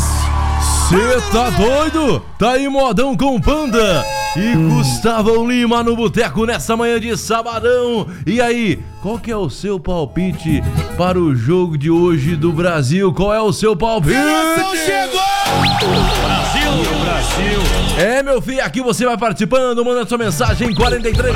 Cê tá doido? Tá aí modão com Panda e Gustavo Lima no boteco nessa manhã de sabadão. E aí, qual que é o seu palpite para o jogo de hoje do Brasil? Qual é o seu palpite? Chegou! Brasil! É, meu filho, aqui você vai participando, manda sua mensagem 43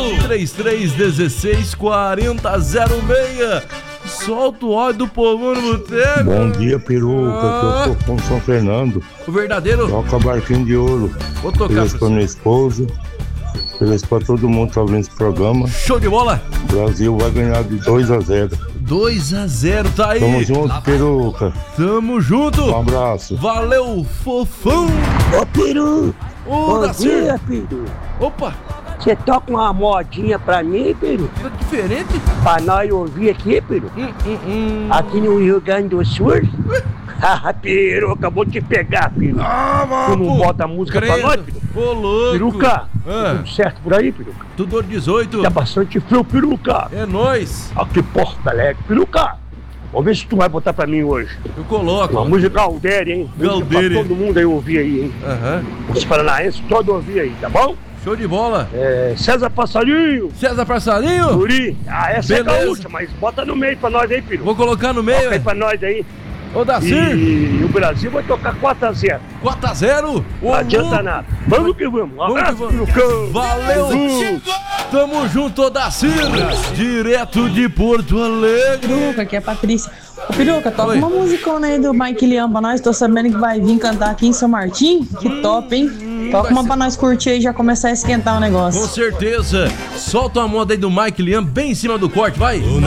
3316 4006. Solta o ódio do povo no boteco. Bom dia, peruca, que eu sou com São Fernando. O verdadeiro? Toca barquinho de ouro. Vou tocar. Feliz pra minha esposa. Feliz pra todo mundo que tá ouvindo esse programa. Show de bola. O Brasil vai ganhar de 2-0. 2-0, tá aí. Tamo junto, peruca. Tamo junto. Um abraço. Valeu, fofão. Ô, peru. Ô, Bom Dacir. dia, peru. Opa, Você toca uma modinha pra mim, peru? tá diferente? Pra nós ouvir aqui, peru? Aqui no Rio Grande do Sul? Ah, peru, acabou de te pegar, peru. Tu não bota música pra nós, peru? Ô, louco. Peruca, Ah. tudo certo por aí, peruca? Tudo 18. Tá bastante frio, peruca. É nóis. Aqui Porto Alegre, peruca. Vamos ver se tu vai botar pra mim hoje. Eu coloco. Uma música Galdéria, hein? Música Galdéria. pra todo mundo aí ouvir aí, hein? Aham. Os paranaenses todos ouvir aí, tá bom? Show de bola. César Passarinho. César Passarinho. Guri, essa Beleza. é gaúcha, mas bota no meio pra nós aí, peru. Vou colocar no Toca aí meio. pra nós aí. Ô, Dacir. E o Brasil vai tocar 4-0. 4-0. Ô, Não adianta louco. nada. Vamos que vamos. Um Vamos que abraço, vamos. perucão. Valeu. Tamo junto, Dacir. Direto de Porto Alegre. Peruca, aqui é a Patrícia. Ô, Peruca, toca Oi. uma musicona aí do Mike Leão pra nós. Tô sabendo que vai vir cantar aqui em São Martim. Que top, hein? Toca uma pra nós curtir aí e já começar a esquentar o Com negócio. certeza. Solta uma moda aí do Mike Liam bem em cima do corte, vai.